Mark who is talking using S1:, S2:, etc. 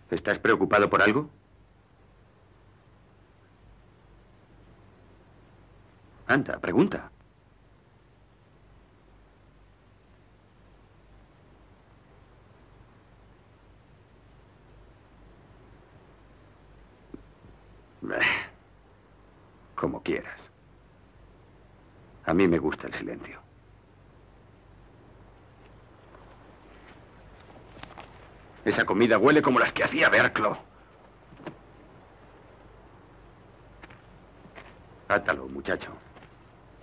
S1: ¿Estás preocupado por algo? Anda, pregunta. Como quieras. A mí me gusta el silencio. Esa comida huele como las que hacía Berklo. Átalo, muchacho.